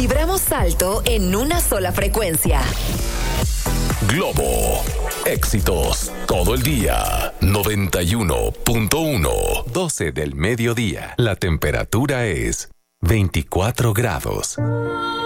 Vibramos alto en una sola frecuencia. Globo. Éxitos todo el día. 91.1. 12 del mediodía. La temperatura es 24 grados.